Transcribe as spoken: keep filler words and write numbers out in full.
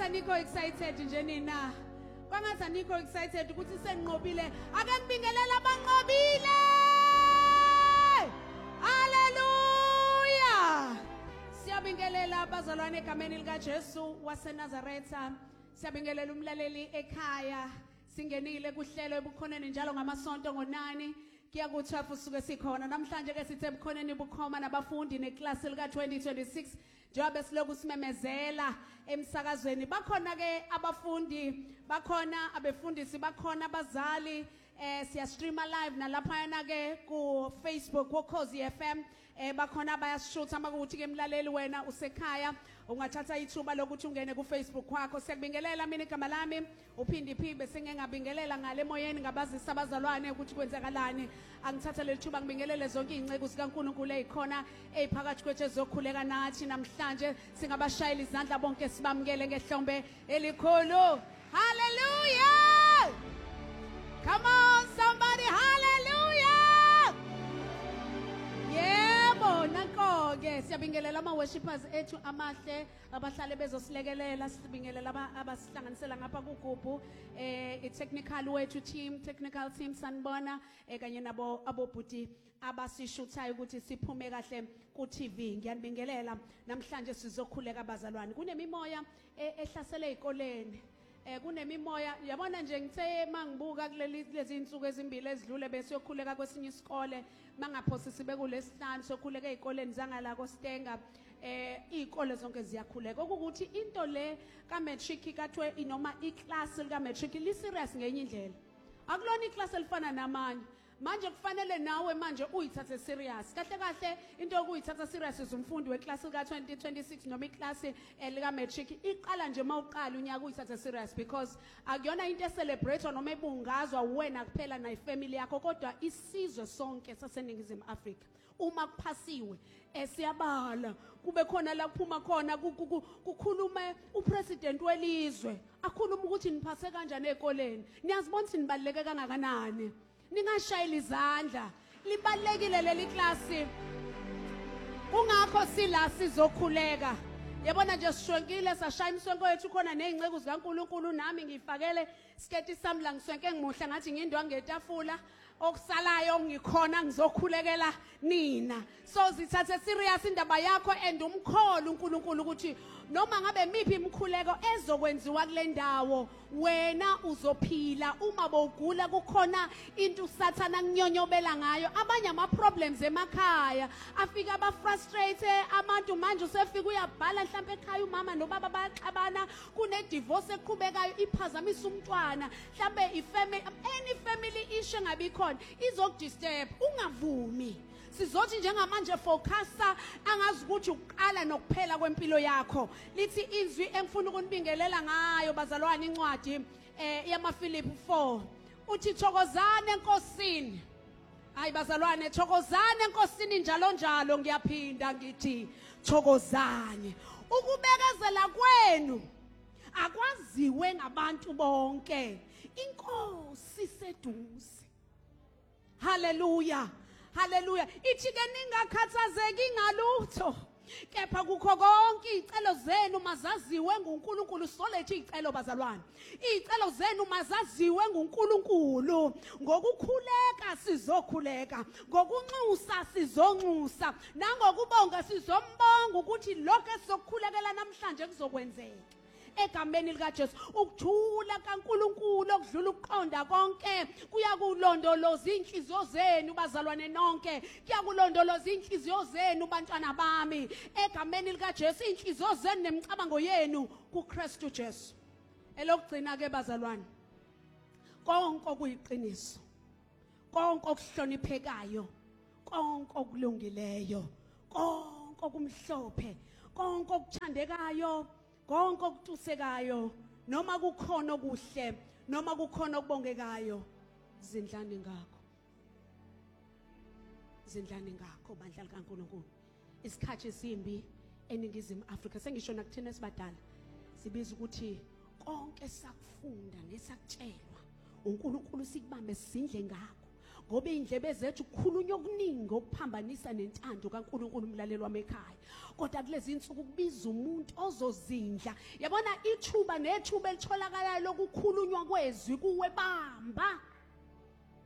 anikho excited nje nina. Kwangathi anikho excited ukuthi senqobile. Ake ngibingelela abanqobile. Hallelujah. Siyabingelela abazalwane egameni lika Jesu waseNazaretha. Siyabingelela umlaleli ekhaya. Singenile kuhlelo ebukhoneni njalo ngamasonto ngonani. Kuyakuthafu suke sikhona namhlanje ke sithe ebukhoneni bukhoma nabafundi neklasi lika twenty twenty-six. Njengoba siloku simemezela emsakazweni bakhona ke abafundi bakhona abefundisi bakhona abazali eh siya streama live nalapha yana ke ku Facebook ku Khosi F M eh bakhona bayashootha makuthi ke emlaleli wena usekhaya ungathatha ithuba lokuthi ungene ku Facebook wakho. Siyakubingelela mina igama lami uphindi phibe singengabingelela ngale moyeni ngabazisa abazalwane ukuthi kwenzakalani. Angithatha le thuba ngibingelele zonke izingceku zikaNkulunkulu ezikhona eziphakathi kwethu ezokhuleka nathi namhlanje singabashayela izandla bonke sibamukele ngehlombe elikhulu. Hallelujah. Come on somebody, hallelujah. Yebo nanko ke siyabingelela ama worshipers ethu amahle abahlale bezosilekelela sibingelela abasihlanganisela ngapha kuGubhu eh i technical wethu team technical team sanibona ekanye nabo abobhuti abasishuthayo ukuthi siphume kahle ku T V. Ngiyanibingelela namhlanje sizokhuleka abazalwane. Kunemimoya ehlasele ezikoleni. Eh kunemimoya yabona nje ngithe mangibuka kuleli lezi insuku ezimbili ezidlule bese yokhuleka kwesinye isikole mangaphosi sibe kulesihlanu sokhuleka ezikoleni zangala koStenga eh izikole zonke ziyakhuleka okuthi into le ka matric kathwe inoma iclass lika matric li serious ngenye indlela akulona iclass elifana namanye manje kufanele nawe manje uyithathe serious kahle kahle into okuyithatha serious izumfundi weclass ka twenty twenty-six noma iclass elika matric iqala nje mawuqala unyaka uyithathe serious because akuyona intoecelebrate noma ebungazwa wena kuphela na ifamily yakho kodwa isizwe sonke saseNingizimu Afrika uma kuphasiwe esiyabala kube khona la kuphuma khona kukhulume upresident welizwe akhuluma ukuthi niphase kanjani ezikoleni niyazibona ukuthi nibaluleke kangakanani ningashayela izandla libalekile leli klasi kungakho sila sizokhuleka yabona nje sishwenkile sashaya imswenko yethu khona nezingceku zikaNkuluNkulu nami ngifakele sketi sami la ngiswenke ngimuhle ngathi ngindwa ngetafula okusalayo ngikhona ngizokhulekela nina so zithathe serious indaba yakho and umkholo uNkulunkulu ukuthi noma ngabe miphi imkhuleko ezokwenziwa kule ndawo wena uzophila uma bowugula kukhona into usathana kunyonyobela ngayo abanye ama problems emakhaya afika aba frustrated abantu manje usefika uyabhala mhlawumbe ekhaya umama nobaba bayaxabana kune divorce eqhubekayo iphazamisa umntwana mhlawumbe ifamily any family issue ngabe khona izokudisturb ungavumi sizothi njengamanje focusa angazi ukuthi uqala nokuphela kwempilo yakho lithi izwi engifuna ukunibingelela ngayo bazalwane incwadi eh yamaFilipi four uthi thokozane enkosini hayi bazalwane thokozane enkosini njalo njalo ngiyaphinda ngithi thokozane ukubekezela kwenu akwaziwe ngabantu bonke inkosi seduze. Hallelujah. Hallelujah. Ithi ke ningakhathazeki ngalutho kepha kukho konke izicelo zenu mazaziwe nguNkulunkulu solethe izicelo bazalwane izicelo zenu mazaziwe nguNkulunkulu ngokukhuleka sizokhuleka ngokunxusa sizonxusa nangokubonga sizombonga ukuthi lokho esizokhulekela namhlanje kuzokwenzeka egameni lika Jesu ukuthula kaNkulunkulu okudlula ukuqonda konke kuyakulondoloza inhliziyo zenu bazalwane nonke kuyakulondoloza inhliziyo zenu bantwana bami egameni lika Jesu inhliziyo zenu nemicabango yenu kuKristu Jesu. Elokugcina ke bazalwane konke okuyiqiniso konke okuhloniphekayo konke okulungileyo konke okumhlophe konke okuthandekayo konke okutusekayo noma kukhona okuhle noma kukhona okubongekayo zindlane ngakho zindlane ngakho bandla likaNkulunkulu isikhathi esimbi eNingizimu Afrika sengisho nakuthina sibadala sibiza ukuthi konke sakufunda nesakutshelwa uNkulunkulu sikubambe sidle ngakho ngoba indlebe zethu kukhulunywa okuningi okuphambanisa nentando kaNkulunkulu umlaleli wami ekhaya. Kodwa kulezi insuku kubiza umuntu ozozindla. Yabona ithuba nethuba elitholakalayo lokukhulunywa kwezwi kuwe bamba.